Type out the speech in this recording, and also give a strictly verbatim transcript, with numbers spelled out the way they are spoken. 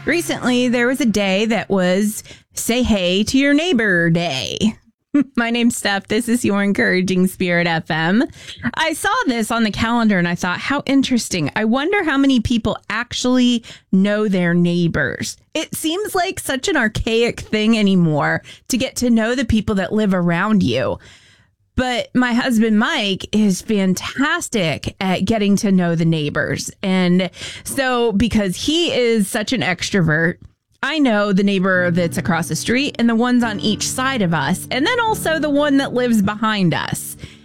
recently there was a day that was Say Hey to Your Neighbor Day. My name's Steph. This is your Encouraging Spirit F M. I saw this on the calendar and I thought, how interesting. I wonder how many people actually know their neighbors. It seems like such an archaic thing anymore to get to know the people that live around you. But my husband, Mike, is fantastic at getting to know the neighbors. And so because he is such an extrovert, I know the neighbor that's across the street and the ones on each side of us, and then also the one that lives behind us.